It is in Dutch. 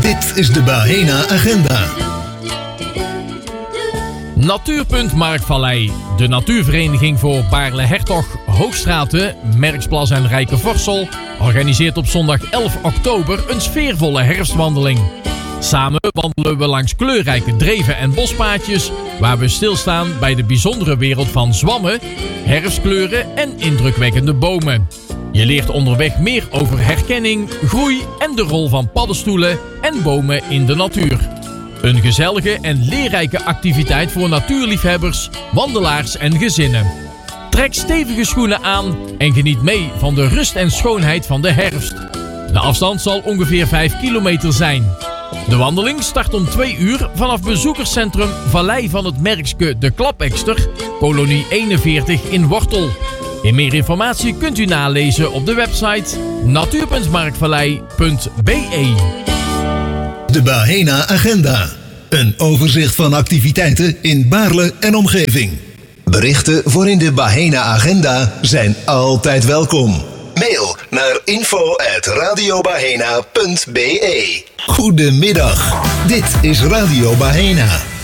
Dit is de Bahena Agenda. Natuurpunt Markvallei. De natuurvereniging voor Baarle-Hertog, Hoogstraten, Merksplas en Rijkevorsel organiseert op zondag 11 oktober een sfeervolle herfstwandeling. Samen wandelen we langs kleurrijke dreven en bospaadjes waar we stilstaan bij de bijzondere wereld van zwammen, herfstkleuren en indrukwekkende bomen. Je leert onderweg meer over herkenning, groei en de rol van paddenstoelen en bomen in de natuur. Een gezellige en leerrijke activiteit voor natuurliefhebbers, wandelaars en gezinnen. Trek stevige schoenen aan en geniet mee van de rust en schoonheid van de herfst. De afstand zal ongeveer 5 kilometer zijn. De wandeling start om 2 uur vanaf bezoekerscentrum Vallei van het Merkske De Klapekster, kolonie 41 in Wortel. En meer informatie kunt u nalezen op de website natuur.markvallei.be. De Bahena Agenda. Een overzicht van activiteiten in Baarle en omgeving. Berichten voor in de Bahena Agenda zijn altijd welkom. Mail naar info@radiobahena.be. Goedemiddag, dit is Radio Bahena.